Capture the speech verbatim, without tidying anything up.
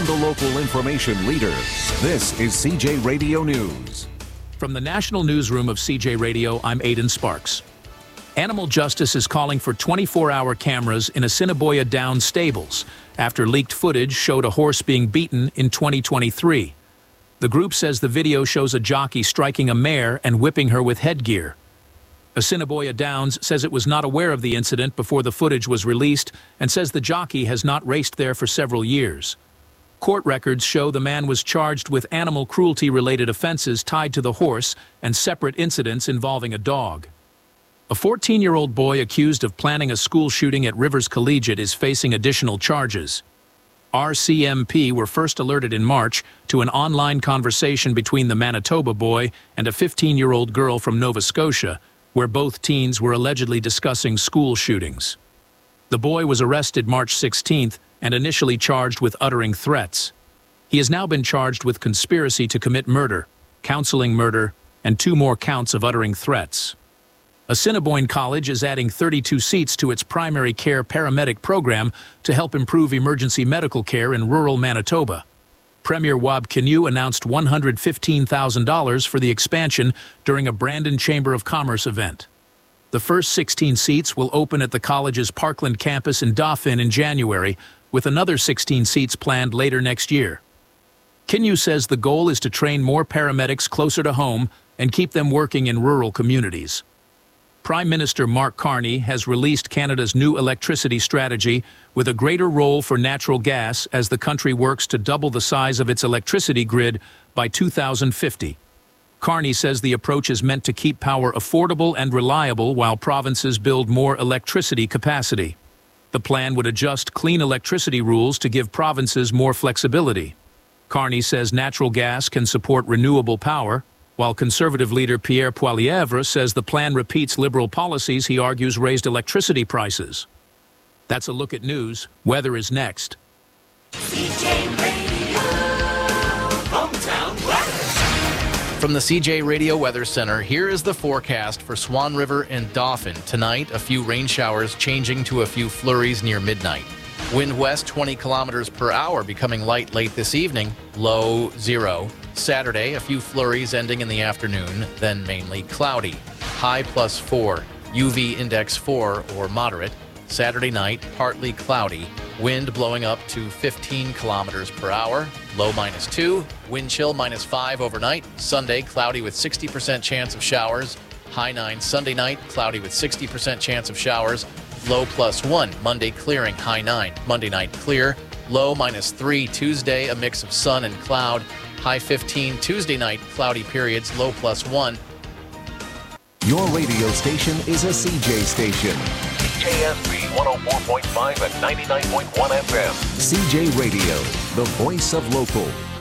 and the local information leader. This is C J Radio News. From the National Newsroom of C J Radio, I'm Aidan Sparks. Animal Justice is calling for twenty-four hour cameras in Assiniboia Downs stables after leaked footage showed a horse being beaten in twenty twenty-three. The group says the video shows a jockey striking a mare and whipping her with headgear. Assiniboia Downs says it was not aware of the incident before the footage was released and says the jockey has not raced there for several years. Court records show the man was charged with animal cruelty-related offenses tied to the horse and separate incidents involving a dog. A fourteen-year-old boy accused of planning a school shooting at Rivers Collegiate is facing additional charges. R C M P were first alerted in March to an online conversation between the Manitoba boy and a fifteen-year-old girl from Nova Scotia, where both teens were allegedly discussing school shootings. The boy was arrested March sixteenth and initially charged with uttering threats. He has now been charged with conspiracy to commit murder, counseling murder, and two more counts of uttering threats. Assiniboine College is adding thirty-two seats to its primary care paramedic program to help improve emergency medical care in rural Manitoba. Premier Wab Kinew announced one hundred fifteen thousand dollars for the expansion during a Brandon Chamber of Commerce event. The first sixteen seats will open at the college's Parkland campus in Dauphin in January, with another sixteen seats planned later next year. Kinew says the goal is to train more paramedics closer to home and keep them working in rural communities. Prime Minister Mark Carney has released Canada's new electricity strategy with a greater role for natural gas as the country works to double the size of its electricity grid by two thousand fifty. Carney says the approach is meant to keep power affordable and reliable while provinces build more electricity capacity. The plan would adjust clean electricity rules to give provinces more flexibility. Carney says natural gas can support renewable power, while Conservative leader Pierre Poilievre says the plan repeats Liberal policies he argues raised electricity prices. That's a look at news. Weather is next. C J Radio, hometown weather. From the C J Radio Weather Center, here is the forecast for Swan River and Dauphin. Tonight, a few rain showers changing to a few flurries near midnight. Wind west twenty kilometers per hour, becoming light late this evening, low zero. Saturday, a few flurries ending in the afternoon, then mainly cloudy. High plus four, U V index four or moderate. Saturday night, partly cloudy. Wind blowing up to fifteen kilometers per hour. Low minus two. Wind chill minus five overnight. Sunday, cloudy with sixty percent chance of showers. High nine Sunday night, cloudy with sixty percent chance of showers. Low plus one. Monday clearing, high nine. Monday night clear. Low minus three. Tuesday, a mix of sun and cloud. High fifteen Tuesday night, cloudy periods, low plus one. Your radio station is a C J station. K S B one oh four point five and ninety-nine point one F M. C J Radio, the voice of local.